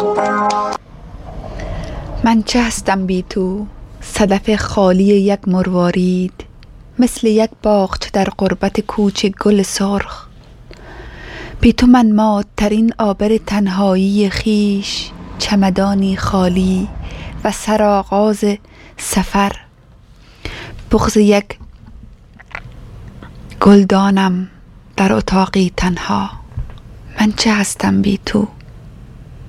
من چه هستم بی تو، صدف خالی یک مروارید، مثل یک باغچه در قربت کوچه گل سرخ. بی تو من مات‌ترین آبر تنهایی خیش، چمدانی خالی و سرآغاز سفر. بغض یک گلدانم در اتاقی تنها. من چه هستم بی تو.